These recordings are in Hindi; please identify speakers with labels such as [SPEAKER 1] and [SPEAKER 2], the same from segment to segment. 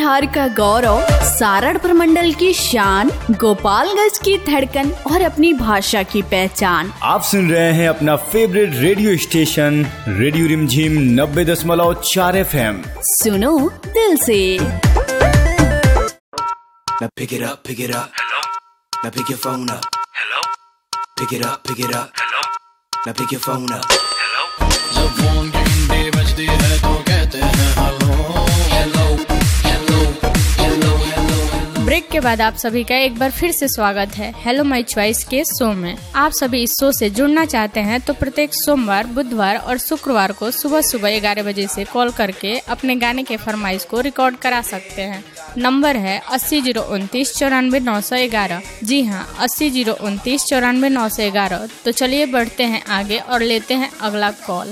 [SPEAKER 1] बिहार का गौरव, सारण प्रमंडल की शान, गोपालगंज की धड़कन और अपनी भाषा की पहचान।
[SPEAKER 2] आप सुन रहे हैं अपना फेवरेट रेडियो स्टेशन रेडियो रिमझिम 90.4 FM।
[SPEAKER 1] सुनो दिल से।
[SPEAKER 3] Now pick it up, hello. Now pick your phone up, hello. Pick it up, hello. Now pick your phone up, hello. जब फोन की घंटी बजती है तो कहते हैं hello hello hello hello hello.
[SPEAKER 4] Break के बाद आप सभी का एक बार फिर से स्वागत है हेलो माय चॉइस के शो में। आप सभी इस शो से जुड़ना चाहते हैं तो प्रत्येक सोमवार, बुधवार और शुक्रवार को सुबह 11 बजे से कॉल करके अपने गाने के फरमाइश को रिकॉर्ड करा सकते हैं। नंबर है 80 029 94 911। जी हाँ, 80 029 94 911। तो चलिए बढ़ते हैं आगे और लेते हैं अगला कॉल।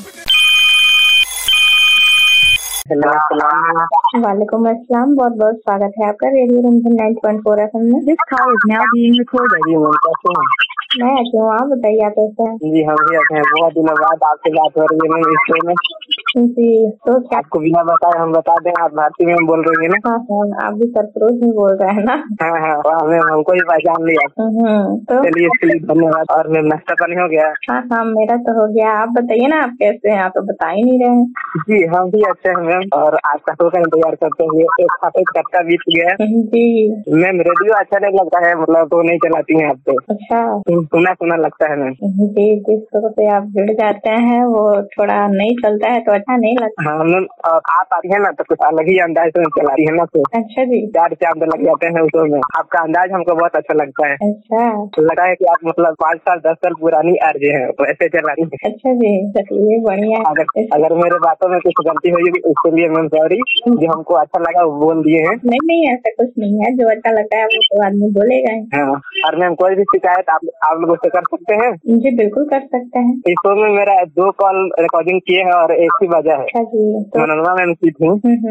[SPEAKER 5] वालेकुम अस्सलाम, बहुत बहुत स्वागत है आपका रेडियो रिमझिम 90.4 FM में।
[SPEAKER 6] This call is now being recorded.
[SPEAKER 5] मैं अच्छी हूँ, आप बताइए आप कैसे हैं?
[SPEAKER 6] जी हम भी अच्छे हैं। बहुत दिनों बाद आपसे बात हो रही है मैम इस शो में।
[SPEAKER 5] जी तो क्या
[SPEAKER 6] आपको बिना बताए हम बता दें, आप भारती मैम बोल रही है ना?
[SPEAKER 5] हाँ फोन आप भी सरफरोज ही बोल रहे हैं ना?
[SPEAKER 6] हाँ हाँ मैम, हमको ही पहचान लिया।
[SPEAKER 5] तो
[SPEAKER 6] चलिए इसके लिए धन्यवाद। और मैम नाश्ता पानी हो गया?
[SPEAKER 5] हाँ मेरा तो हो गया। आप बताइए ना आप कैसे हैं? आप तो बता ही नहीं रहे हैं।
[SPEAKER 6] जी हम भी अच्छे हैं मैम, और आपका शो का इंतजार करते हुए एक सफेद कट्टा बीत गया।
[SPEAKER 5] जी
[SPEAKER 6] मैम रेडियो अच्छा नहीं लगता है, मतलब तो नहीं चलाती है आपको?
[SPEAKER 5] अच्छा,
[SPEAKER 6] सुना सुना लगता है मैम।
[SPEAKER 5] जी जिस शो से आप जुड़ जाते हैं वो थोड़ा नहीं चलता है तो अच्छा नहीं लगता।
[SPEAKER 6] हाँ मैम, और आप आती है ना तो कुछ अलग ही अंदाज से चलाती है ना, तो
[SPEAKER 5] अच्छा जी,
[SPEAKER 6] 4 चांद लग जाते हैं उसमें में। आपका अंदाज हमको बहुत अच्छा लगता है।
[SPEAKER 5] अच्छा
[SPEAKER 6] लगा है कि आप मतलब 5 साल 10 साल पुरानी आरजे हैं, वैसे चला रही है।
[SPEAKER 5] अच्छा जी, चलिए बढ़िया।
[SPEAKER 6] अगर मेरे बातों में कुछ गलती हुई होगी उसके लिए मैम सॉरी। जो हमको अच्छा लगा वो बोल दिए हैं।
[SPEAKER 5] नहीं ऐसा कुछ नहीं है, जो अच्छा लगता है वो तो आदमी बोलेगा ही।
[SPEAKER 6] हाँ, और मैम कोई भी शिकायत आप लोगों से कर सकते हैं?
[SPEAKER 5] जी बिल्कुल कर सकते हैं।
[SPEAKER 6] इस शो में मेरा 2 कॉल रिकॉर्डिंग किए हैं और एक ही बजा है।
[SPEAKER 5] अच्छा जी, तो
[SPEAKER 6] मनोरमा मैम की थी।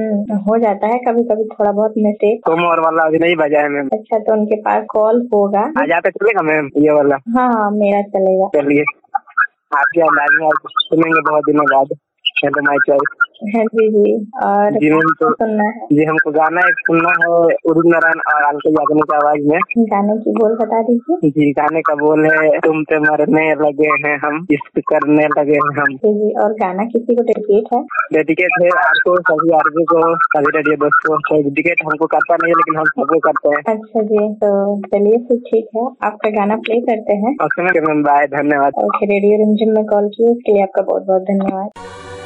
[SPEAKER 5] हो जाता है कभी कभी थोड़ा बहुत मिस्टेक।
[SPEAKER 6] सोमवार वाला अभी नहीं बजा है मैम।
[SPEAKER 5] अच्छा, तो उनके पास कॉल होगा।
[SPEAKER 6] आ जाते चलेगा मैम ये वाला?
[SPEAKER 5] हाँ मेरा चलेगा।
[SPEAKER 6] चलिए आपके अंदाज में आप सुनेंगे बहुत दिनों बाद हेलो माय चॉइस।
[SPEAKER 5] हाँ जी और
[SPEAKER 6] जी मैम, तो
[SPEAKER 5] सुनना है
[SPEAKER 6] जी हमको गाना एक सुनना है उदित नारायण और अलका याग्निक की आवाज में।
[SPEAKER 5] गाने की बोल बता दीजिए।
[SPEAKER 6] जी गाने का बोल है तुम पे मरने लगे हैं हम, इश्क करने लगे हैं हम।
[SPEAKER 5] जी और गाना किसी को डेडिकेट है?
[SPEAKER 6] डेडिकेट है आपको, सभी आरजे को, सभी रेडियो दोस्तों को। डेडिकेट हमको करता नहीं है लेकिन हम सबको करते हैं।
[SPEAKER 5] अच्छा जी, तो चलिए फिर ठीक है, आपका गाना प्ले करते हैं।
[SPEAKER 6] ओके मैम, बाय, धन्यवाद।
[SPEAKER 5] ओके, रेडियो रिमझिम में कॉल किए उसके लिए आपका बहुत बहुत धन्यवाद।